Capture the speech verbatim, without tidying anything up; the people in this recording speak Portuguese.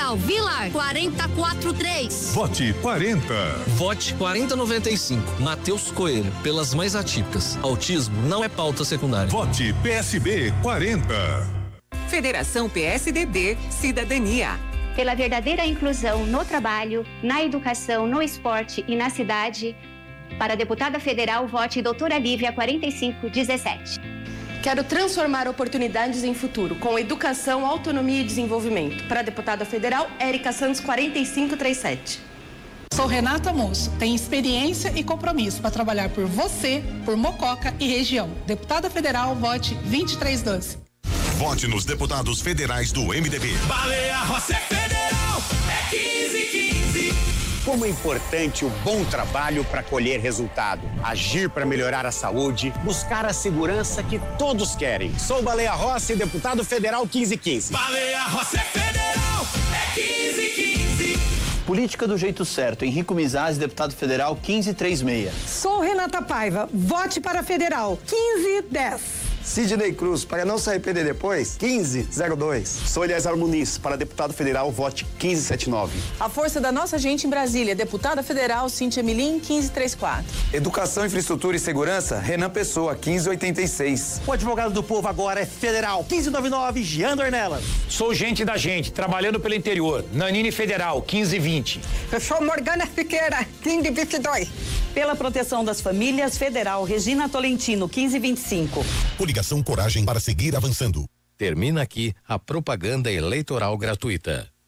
Federal Vilar quarenta e quatro três. Vote quarenta. Vote quarenta noventa e cinco. Matheus Coelho, pelas mães atípicas. Autismo não é pauta secundária. Vote P S B quarenta. Federação P S D B Cidadania. Pela verdadeira inclusão no trabalho, na educação, no esporte e na cidade. Para a deputada federal, vote doutora Lívia quarenta e cinco dezessete. Quero transformar oportunidades em futuro, com educação, autonomia e desenvolvimento. Para a deputada federal, Érica Santos quarenta e cinco trinta e sete. Sou Renata Moço, tenho experiência e compromisso para trabalhar por você, por Mococa e região. Deputada federal, vote vinte e três doze. Vote nos deputados federais do M D B. Baleia Rossi é federal, é quinze quinze. Como é importante o bom trabalho para colher resultado, agir para melhorar a saúde, buscar a segurança que todos querem. Sou Baleia Rossi, deputado federal quinze quinze. Baleia Rossi é federal, é quinze quinze. Política do jeito certo. Henrico Mizaz, deputado federal quinze trinta e seis. Sou Renata Paiva, vote para federal quinze dez. Sidney Cruz, para não se arrepender depois, quinze zero dois. Sou Eliezer Muniz, para deputado federal, vote quinze setenta e nove. A força da nossa gente em Brasília, deputada federal Cíntia Milim, quinze trinta e quatro. Educação, infraestrutura e segurança, Renan Pessoa, quinze oitenta e seis. O advogado do povo agora é federal, quinze noventa e nove, Jean Dornelas. Sou gente da gente, trabalhando pelo interior, Nanine Federal, quinze vinte. Eu sou Morgana Siqueira, quinze vinte e dois. Pela proteção das famílias, federal, Regina Tolentino, quinze vinte e cinco. Coligação Coragem para seguir avançando. Termina aqui a propaganda eleitoral gratuita.